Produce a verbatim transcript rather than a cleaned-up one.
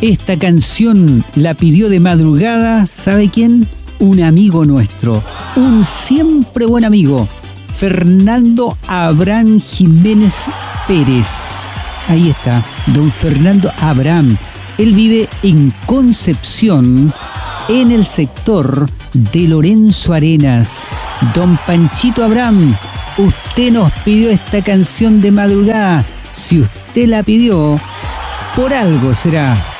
Esta canción la pidió de madrugada, ¿sabe quién? Un amigo nuestro, un siempre buen amigo, Fernando Abraham Jiménez Pérez. Ahí está, don Fernando Abraham. Él vive en Concepción, en el sector de Lorenzo Arenas. Don Panchito Abraham, usted nos pidió esta canción de madrugada. Si usted la pidió, por algo será.